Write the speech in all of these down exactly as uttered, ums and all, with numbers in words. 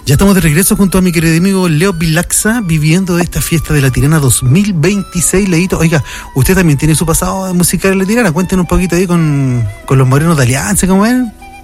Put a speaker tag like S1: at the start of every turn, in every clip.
S1: Ya estamos de regreso junto a mi querido amigo Leo Vilaxa, viviendo de esta fiesta de La Tirana dos mil veintiséis, Leito. Oiga, usted también tiene su pasado musical en La Tirana, cuéntenos un poquito ahí con, con los Morenos de Alianza, ¿cómo es?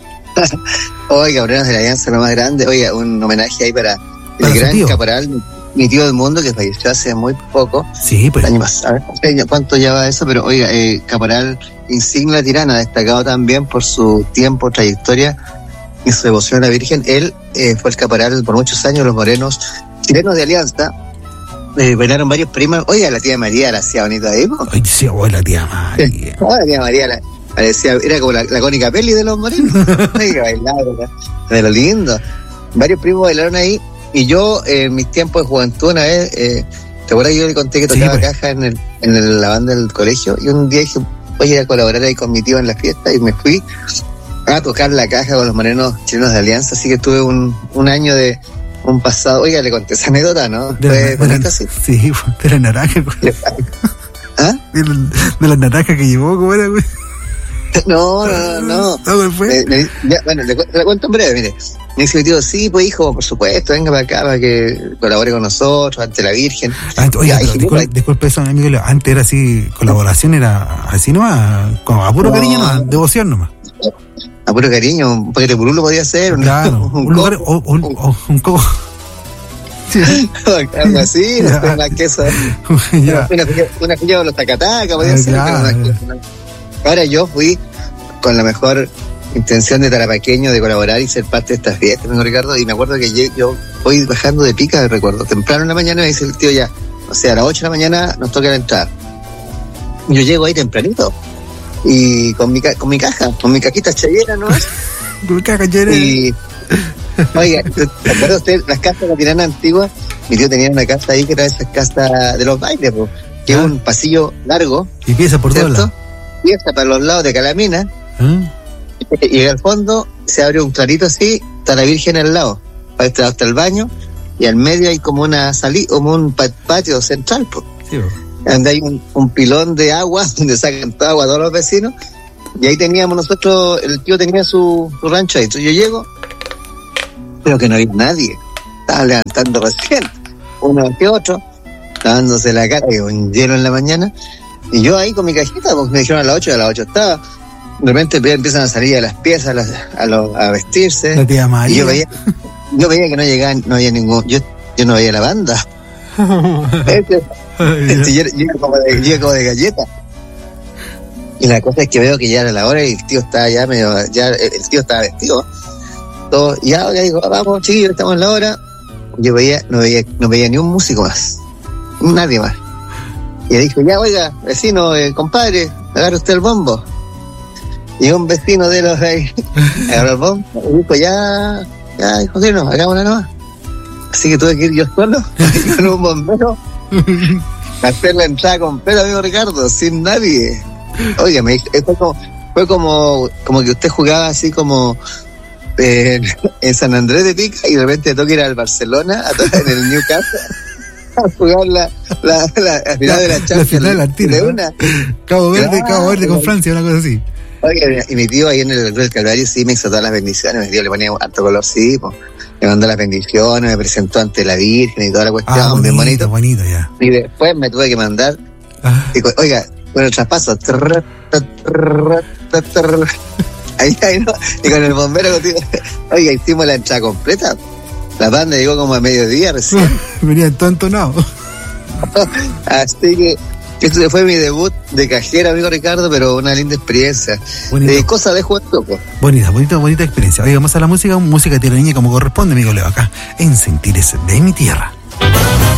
S2: Oiga, Morenos de la Alianza, lo más grande. Oiga, un homenaje ahí para, para el gran tío. Caporal, mi tío del mundo, que falleció hace muy poco.
S1: Sí, pues.
S2: El año pasado, no sé cuánto lleva eso, pero oiga, eh, Caporal insignia de La Tirana, destacado también por su tiempo, trayectoria y su devoción a la Virgen. Él eh, fue el caporal por muchos años. Los morenos chilenos de Alianza eh, bailaron varios primas. Oiga, la tía María la hacía bonita ahí, ¿no?
S1: Ay, sí, oh, la tía María.
S2: Oh, la tía María la, parecía, era como la, la Cónica Peli de los morenos. Oiga, bailaba de lo lindo. Varios primos bailaron ahí. Y yo, eh, en mis tiempos de juventud, una vez, eh, ¿te acuerdas que yo le conté que tocaba sí, pues. caja en, el, en el, la banda del colegio? Y un día dije, voy a ir a colaborar ahí con mi tío en la fiesta, y me fui a tocar la caja con los morenos chilenos de Alianza. Así que tuve un, un año de un pasado. Oiga, le conté esa anécdota, ¿no?
S1: De
S2: ¿Fue bonita,
S1: sí? Sí, de la naranja.
S2: ¿Ah?
S1: De, de la naranja que llevó, ¿cómo era, güey?
S2: No, no, no.
S1: ¿Cómo fue?
S2: Eh, me, ya, bueno, le, le cuento en breve, mire. Me dice mi tío, sí, pues hijo, por supuesto, venga para acá para que colabore con nosotros, ante la Virgen.
S1: Antes, oye, ya, pero, disculpe, disculpe eso, amigo, antes era así, colaboración era así nomás, como a puro no, cariño nomás, devoción nomás.
S2: A puro cariño, un paquete de purulo podía ser.
S1: Claro, un, un, un lugar, o, o, o, un coco.
S2: Sí. Algo así, no sé, más que eso. Una, una, una filla de los tacataca, podía ah, ser. Claro. Ahora yo fui con la mejor intención de tarapaqueño de colaborar y ser parte de estas fiestas, amigo Ricardo, y me acuerdo que yo, yo voy bajando de Pica, recuerdo, temprano en la mañana me dice el tío ya, o sea, a las ocho de la mañana nos toca la entrada. Yo llego ahí tempranito, y con mi, con mi caja, con mi cajita chayera, ¿no?
S1: Con mi caja chayera.
S2: Y, oiga, ¿te acuerdas usted las casas de la Tirana antigua? Mi tío tenía una casa ahí que era esas casas de los bailes, pues, que es ¿Ah? un pasillo largo.
S1: Y pieza por todos lados.
S2: Pieza para los lados de Calamina. ¿Ah? Y al fondo se abre un clarito así, está la Virgen al lado, para estar hasta el baño, y al medio hay como una salida, como un patio central, pues. Sí, donde hay un, un pilón de agua, donde sacan toda agua a todos los vecinos, y ahí teníamos nosotros, el tío tenía su, su rancho ahí. Entonces yo llego, pero que no había nadie, estaban levantando recién, uno que otro, lavándose la cara, y un hielo en la mañana, y yo ahí con mi cajita, porque me dijeron a las ocho, y a las ocho estaba. De repente empiezan a salir a las piezas, a, las, a, los, a vestirse.
S1: La tía María.
S2: Y yo veía, yo veía que no llegaban, no había ningún, yo, yo no veía la banda. este, este, yo, yo, como de, yo como de galleta. Y la cosa es que veo que ya era la hora y el tío estaba ya medio, ya el tío estaba vestido. Todo, y ahora digo, vamos chiquillos, estamos en la hora. Yo veía, no veía, no veía ni un músico más, nadie más. Y le dijo, ya oiga, vecino, eh, compadre, agarra usted el bombo. Y un vecino de los ahí agarró el bombo y dijo, ya, ya, hijo que no, hagámosla nomás. Así que tuve que ir yo solo, con un bombero, a hacer la entrada completa, amigo Ricardo, sin nadie. Oye, me dijo, fue como, fue como, como que usted jugaba así como eh, en San Andrés de Pica y de repente toca ir al Barcelona, a tocar en el Newcastle, a jugar la, la, la, la final de la Champions.
S1: La final la tira,
S2: de
S1: ¿no?
S2: una.
S1: Cabo Verde, claro. Cabo Verde con Francia, una cosa así.
S2: Oye, y mi tío ahí en el del Calvario sí me hizo todas las bendiciones. Mi tío le ponía harto color, sí, pues, me mandó las bendiciones, me presentó ante la Virgen y toda la cuestión, ah, bonito, bien bonito.
S1: bonito ya.
S2: Y después me tuve que mandar, ah. y, oiga, bueno, el traspaso, trrr, trrr, trrr, ahí, ahí, ¿no? Y con el bombero, oiga, hicimos la entrada completa. La banda llegó como a mediodía recién.
S1: Venía todo entonado.
S2: Así que este fue mi debut de cajera, amigo Ricardo, pero una linda experiencia. Eh, cosa de juventud, pues.
S1: Bonita, bonita, bonita experiencia. Oiga, vamos a la música, música tierreña como corresponde, amigo Leo, acá en Sentires de mi Tierra.